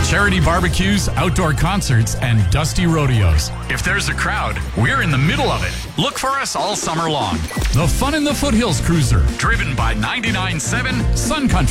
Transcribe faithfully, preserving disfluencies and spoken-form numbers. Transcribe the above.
charity barbecues, outdoor concerts, and dusty rodeos. If there's a crowd, we're in the middle of it. Look for us all summer long. The Fun in the Foothills Cruiser, driven by ninety-nine point seven Sun Country.